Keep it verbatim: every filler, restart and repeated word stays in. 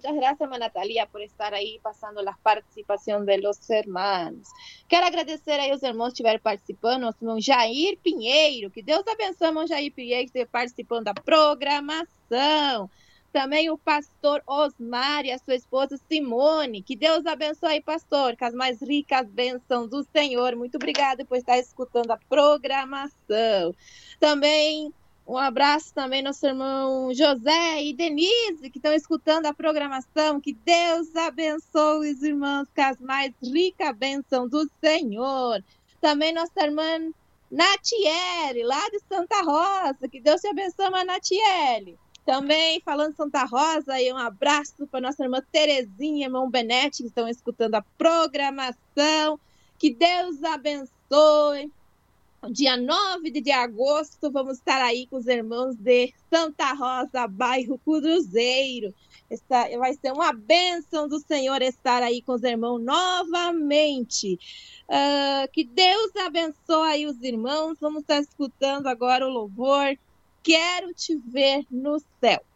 Muchas gracias, hermana Natalia, por estar ahí pasando la participación de los hermanos. Quero agradecer aí os irmãos que estiveram participando, nosso irmão Jair Pinheiro, que Deus abençoe, irmão Jair Pinheiro, que esteve participando da programação. Também o pastor Osmar e a sua esposa Simone. Que Deus abençoe aí, pastor, com as mais ricas bênçãos do Senhor. Muito obrigada por estar escutando a programação. Também um abraço também ao nosso irmão José e Denise, que estão escutando a programação. Que Deus abençoe os irmãos com as mais ricas bênçãos do Senhor. Também nossa irmã Natiele, lá de Santa Rosa. Que Deus te abençoe, irmã Natiele. Também, falando de Santa Rosa, aí um abraço para nossa irmã Terezinha, irmão Benete, que estão escutando a programação. Que Deus abençoe. Dia nove de agosto, vamos estar aí com os irmãos de Santa Rosa, bairro Cruzeiro. Essa vai ser uma bênção do Senhor estar aí com os irmãos novamente. Uh, que Deus abençoe aí os irmãos. Vamos estar escutando agora o louvor. Quero te ver no céu.